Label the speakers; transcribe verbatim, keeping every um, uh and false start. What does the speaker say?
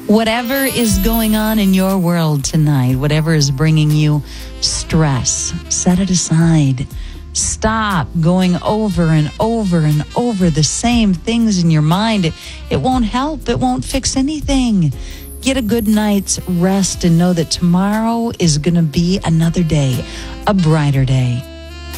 Speaker 1: Whatever is going on in your world tonight, whatever is bringing you stress, set it aside. Stop going over and over and over the same things in your mind. It, it won't help. It won't fix anything. Get a good night's rest and know that tomorrow is going to be another day, a brighter day.